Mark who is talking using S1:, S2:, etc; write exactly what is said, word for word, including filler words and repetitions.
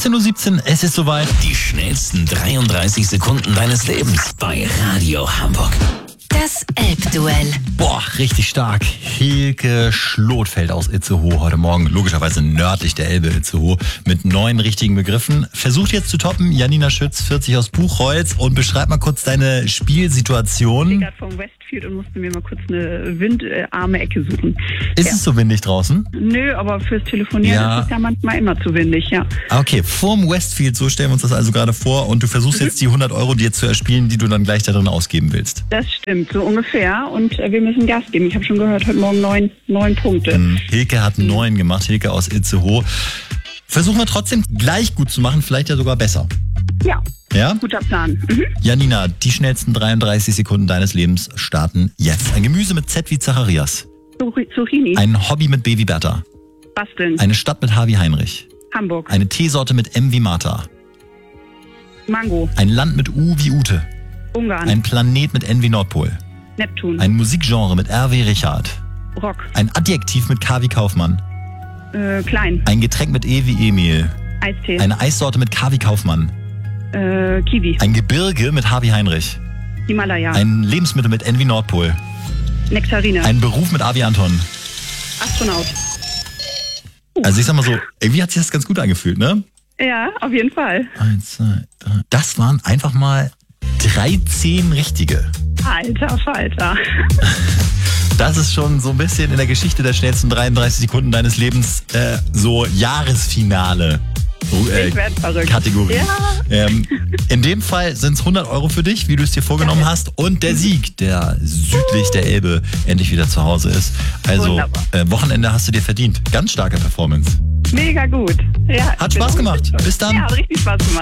S1: siebzehn Uhr siebzehn, es ist soweit.
S2: Die schnellsten dreiunddreißig Sekunden deines Lebens bei Radio Hamburg.
S3: Das Elbduell.
S1: Boah, richtig stark. Hilke Schlotfeld aus Itzehoe heute Morgen, logischerweise nördlich der Elbe Itzehoe, mit neun richtigen Begriffen. Versucht jetzt zu toppen, Janina Schütz, vierzig aus Buchholz, und beschreib mal kurz deine Spielsituation.
S4: Ich bin gerade vom Westfield und musste mir mal kurz eine windarme Ecke suchen.
S1: Ist
S4: ja.
S1: es so windig draußen?
S4: Nö, aber fürs Telefonieren
S1: Ja.
S4: ist es ja manchmal immer zu windig, ja.
S1: Okay, vorm Westfield, so stellen wir uns das also gerade vor, und du versuchst
S4: Mhm.
S1: jetzt die hundert Euro dir zu erspielen, die du dann gleich da drin ausgeben willst.
S4: Das stimmt, so ungefähr. Und äh, wir müssen Gas geben. Ich habe schon gehört, heute Morgen neun, neun Punkte.
S1: Ähm, Hilke hat neun gemacht, Hilke aus Itzehoe. Versuchen wir trotzdem gleich gut zu machen, vielleicht ja sogar besser.
S4: Ja,
S1: Ja?
S4: guter Plan. Mhm.
S1: Janina, die schnellsten dreiunddreißig Sekunden deines Lebens starten jetzt. Ein Gemüse mit Z wie Zacharias.
S4: Zuc- Zucchini,
S1: Ein Hobby mit B wie Bertha.
S4: Basteln,
S1: Eine Stadt mit H wie Heinrich.
S4: Hamburg,
S1: Eine Teesorte mit M wie Martha.
S4: Mango,
S1: Ein Land mit U wie Ute.
S4: Ungarn,
S1: Ein Planet mit N wie Nordpol.
S4: Neptun,
S1: Ein Musikgenre mit R wie Richard.
S4: Rock,
S1: Ein Adjektiv mit K wie Kaufmann.
S4: äh, Klein,
S1: Ein Getränk mit E wie Emil.
S4: Eistee,
S1: Eine Eissorte mit K wie Kaufmann.
S4: äh, Kiwi,
S1: Ein Gebirge mit H wie Heinrich.
S4: Himalaya,
S1: Ein Lebensmittel mit N wie Nordpol.
S4: Nektarine,
S1: Ein Beruf mit A wie Anton.
S4: Astronaut.
S1: Also ich sag mal so, irgendwie hat sich das ganz gut angefühlt, ne?
S4: Ja, auf jeden Fall.
S1: Eins, zwei, drei. Das waren einfach mal dreizehn richtige.
S4: Alter Falter.
S1: Das ist schon so ein bisschen in der Geschichte der schnellsten dreiunddreißig Sekunden deines Lebens äh, so Jahresfinale. Äh,
S4: Ich werd verrückt.
S1: Kategorie.
S4: Ja.
S1: Ähm, in dem Fall sind es hundert Euro für dich, wie du es dir vorgenommen
S4: Geil.
S1: hast, und der Sieg, der südlich der Elbe endlich wieder zu Hause ist. Also
S4: Wunderbar.
S1: äh, Wochenende hast du dir verdient. Ganz starke Performance.
S4: Mega gut. Ja,
S1: Hat
S4: ich bin
S1: Spaß
S4: auch
S1: gemacht.
S4: stolz.
S1: Bis dann.
S4: Ja, hat richtig Spaß gemacht.